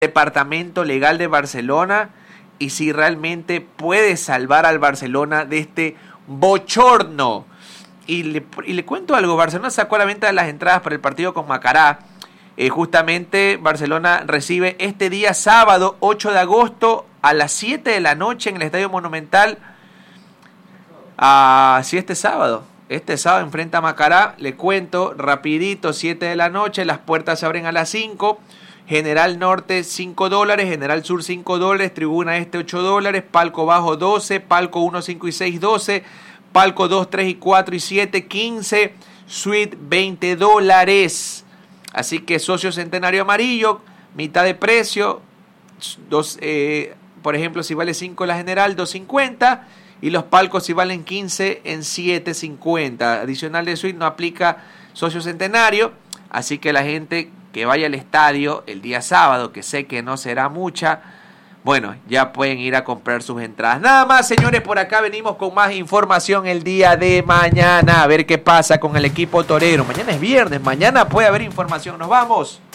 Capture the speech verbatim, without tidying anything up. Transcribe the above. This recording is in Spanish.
departamento legal de Barcelona y si realmente puede salvar al Barcelona de este bochorno. Y le, y le cuento algo, Barcelona sacó a la venta de las entradas para el partido con Macará. Eh, justamente Barcelona recibe este día sábado ocho de agosto a las siete de la noche en el Estadio Monumental. Así este sábado. Este sábado enfrenta a Macará. Le cuento rapidito, siete de la noche. Las puertas se abren a las cinco. General Norte cinco dólares. General Sur cinco dólares. Tribuna Este ocho dólares. Palco Bajo doce. Palco uno, cinco y seis doce. Palco dos, tres y cuatro y siete quince. Suite veinte dólares. Así que socio centenario amarillo, mitad de precio. Dos, eh, por ejemplo, si vale cinco la general, dos cincuenta. Y los palcos si valen quince en siete cincuenta. Adicional de suite no aplica socio centenario. Así que la gente que vaya al estadio el día sábado, que sé que no será mucha, bueno, ya pueden ir a comprar sus entradas. Nada más, señores, por acá venimos con más información el día de mañana. A ver qué pasa con el equipo torero. Mañana es viernes, mañana puede haber información. Nos vamos.